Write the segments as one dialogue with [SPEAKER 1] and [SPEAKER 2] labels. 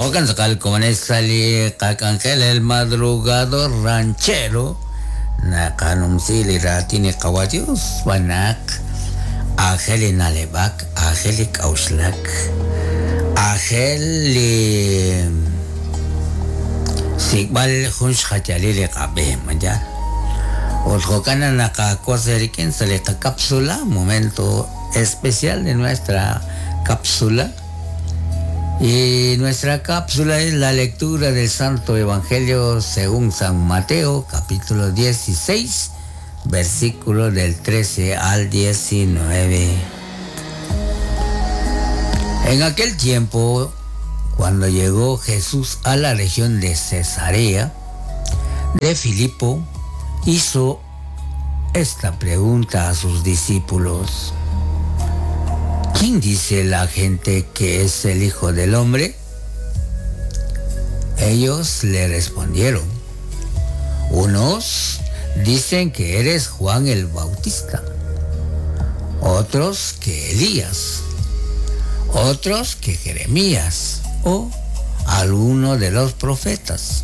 [SPEAKER 1] Hogan sakal como sali kakangkel el madrugador ranchero na kanumsili ratini kawatius wanak Ángel nalebak Ángel kauslak Ángel sigbal hunsh khajalili qabe manja otro kana nakakoseriken sale cápsula momento especial de nuestra cápsula. Y nuestra cápsula es la lectura del Santo Evangelio según San Mateo, capítulo 16, versículo del 13 al 19. En aquel tiempo, cuando llegó Jesús a la región de Cesarea de Filipo, hizo esta pregunta a sus discípulos: ¿quién dice la gente que es el Hijo del Hombre? Ellos le respondieron: unos dicen que eres Juan el Bautista, otros que Elías, otros que Jeremías o alguno de los profetas.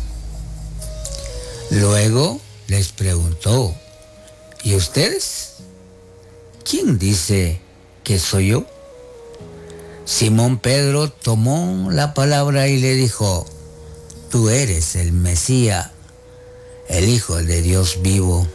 [SPEAKER 1] Luego les preguntó: ¿y ustedes? ¿Quién dice que soy yo? Simón Pedro tomó la palabra y le dijo: tú eres el Mesías, el Hijo de Dios vivo.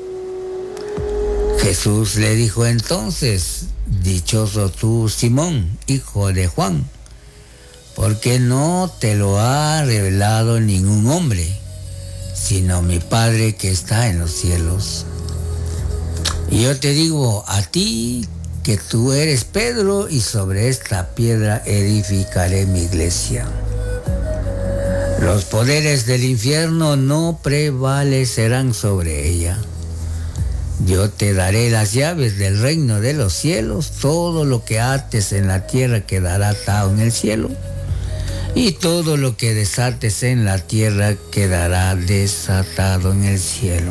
[SPEAKER 1] Jesús le dijo entonces: dichoso tú, Simón, hijo de Juan, porque no te lo ha revelado ningún hombre, sino mi Padre que está en los cielos. Y yo te digo a ti que tú eres Pedro, y sobre esta piedra edificaré mi iglesia. Los poderes del infierno no prevalecerán sobre ella. Yo te daré las llaves del reino de los cielos. Todo lo que ates en la tierra quedará atado en el cielo, y todo lo que desates en la tierra quedará desatado en el cielo.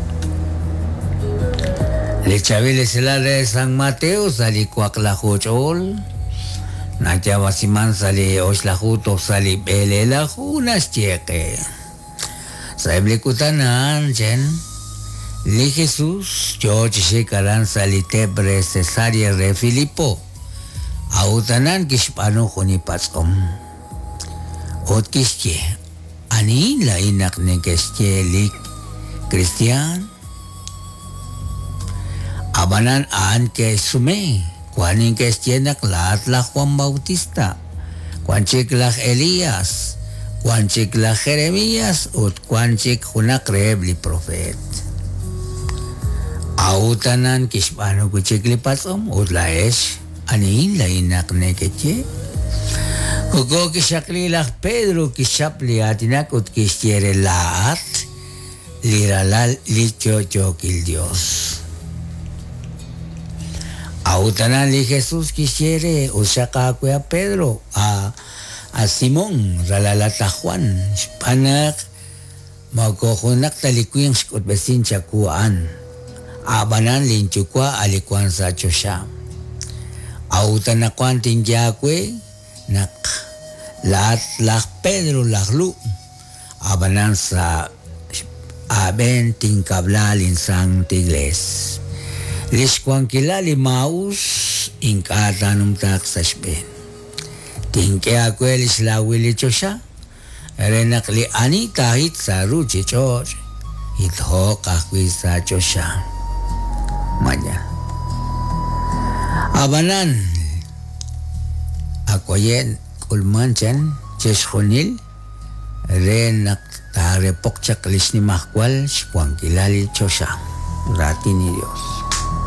[SPEAKER 1] Le chaviles el de San Mateo sali cuaclajuchol, nachavasiman sali oslajuto sali belelajunas cheque. Saiblicutanan chen, li Jesús, yo chishikaran sali tebre Cesarea de Filipo, autanan kishpano junipatsom. Ot kishke, ani la inak ne kishke li Cristian. Abanan aan que sume, cuanin que estienak la Juan Bautista, cuanchik la Elías, cuanchik la Jeremías, ut cuanchik una creebli profet. Autanan kishpano kuchikli pasom, ut la esh, anin la inak nekeche. Kuko kishakli la Pedro kishapli atinak ut kishiere laat, liralal lichocho kil Dios. Autanan li Jesús quisiere usaka a Pedro, a Simón, ralalata Juan, spanak, makohunak talikuing skut besin chakuan, abanan linchukwa alikuan sa chosha. Autanakuan tinjakwe, nak laat lah Pedro lahlu, abanan sa aben tingkabla linsang tigles. Liskuan kilali maus inkatanum taksasben. Tingke aquelis la wilichosha. Renakli anita hit sa ruchi chor. Ithok akwisa chosha. Maya. Abanan. Akoyen kulmanchan cheshonil. Renak tarepok chaklis ni makwal. Sikuan kilali chosha. Rati ni Dios.